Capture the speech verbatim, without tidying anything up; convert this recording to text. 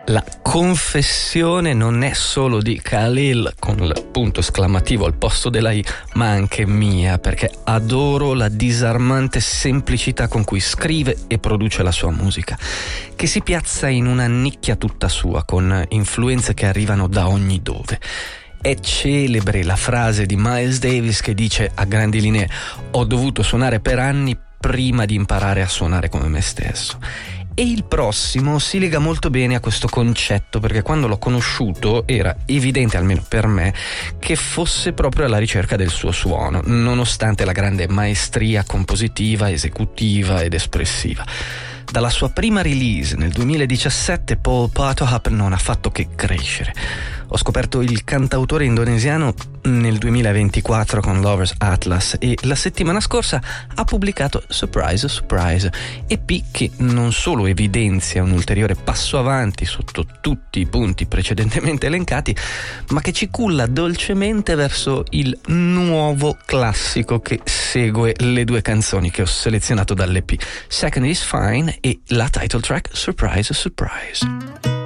La confessione non è solo di Khalil con il punto esclamativo al posto della I, ma anche mia, perché adoro la disarmante semplicità con cui scrive e produce la sua musica, che si piazza in una nicchia tutta sua, con influenze che arrivano da ogni dove. È celebre la frase di Miles Davis che dice a grandi linee: ho dovuto suonare per anni prima di imparare a suonare come me stesso. E il prossimo si lega molto bene a questo concetto, perché quando l'ho conosciuto era evidente, almeno per me, che fosse proprio alla ricerca del suo suono, nonostante la grande maestria compositiva, esecutiva ed espressiva. Dalla sua prima release nel duemiladiciassette, Paul Patohap non ha fatto che crescere. Ho scoperto il cantautore indonesiano nel duemilaventiquattro con Lovers Atlas e la settimana scorsa ha pubblicato Surprise Surprise, E P che non solo evidenzia un ulteriore passo avanti sotto tutti i punti precedentemente elencati, ma che ci culla dolcemente verso il nuovo classico che segue le due canzoni che ho selezionato dall'E P, Second is Fine e la title track Surprise Surprise.